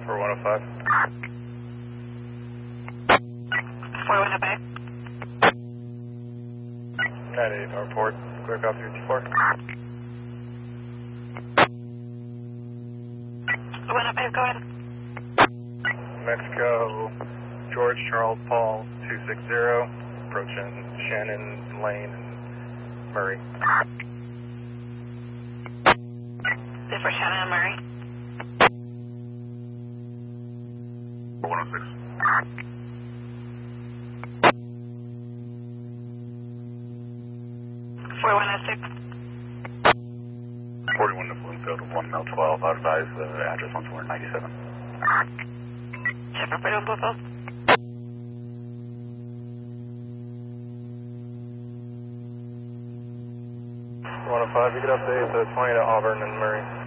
for 105. 4105. 98 Northport, clear copy 54. 105, go ahead. Mexico, George Charles Paul 260, approaching Shannon Lane and Murray. This for Shannon and Murray. 106. 4106. 41 to Bloomfield, 1L12, I'll advise the address on 497. Check for Bloomfield. 105, you could update the 20 to Auburn and Murray.